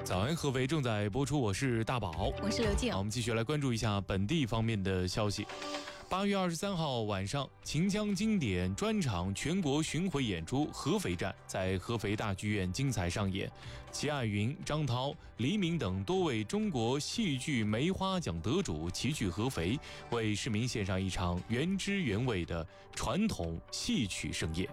早安，合肥正在播出，我是大宝， 我是刘静。 好，我们继续来关注一下本地方面的消息。8月23号晚上，秦腔经典专场全国巡回演出合肥站在合肥大剧院精彩上演，齐爱云、张涛、黎明等多位中国戏剧梅花奖得主齐聚合肥，为市民献上一场原汁原味的传统戏曲盛宴。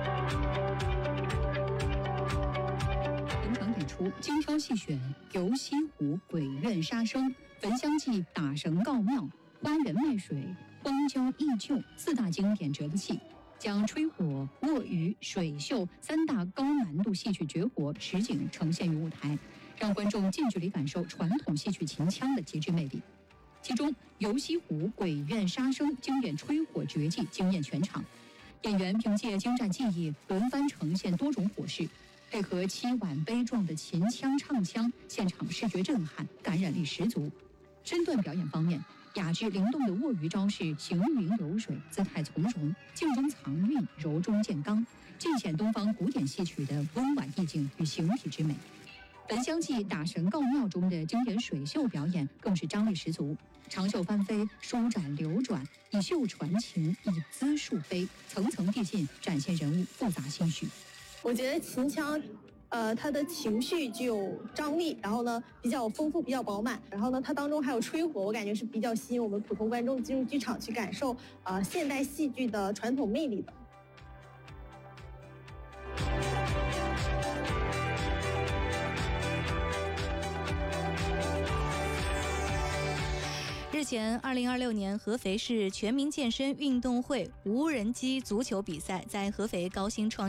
演出精挑细选游西湖鬼怨杀生、焚香记打神告庙、花园卖水、荒郊忆旧4大经典折子戏，将吹火、卧鱼、水袖3大高难度戏曲绝活实景呈现于舞台，让观众近距离感受传统戏曲秦腔的极致魅力。其中游西湖鬼怨杀生经典吹火绝技惊艳全场，演员凭借精湛技艺轮番呈现多种火势，配合凄婉悲壮的秦腔唱腔，现场视觉震撼，感染力十足。身段表演方面，雅致灵动的卧鱼招式行云流水，姿态从容，静中藏韵，柔中见刚，尽显东方古典戏曲的温婉意境与形体之美。焚香记打神告庙中的经典水袖表演更是张力十足，长袖翻飞，舒展流转，以袖传情，以姿树飞，层层递进，展现人物复杂心绪。 我觉得秦腔，它的情绪具有张力，然后呢比较丰富，比较饱满，然后呢它当中还有吹火，我感觉是比较吸引我们普通观众进入剧场去感受现代戏剧的传统魅力的。 日前，2026年合肥市全民健身运动会无人机足球比赛在合肥高新创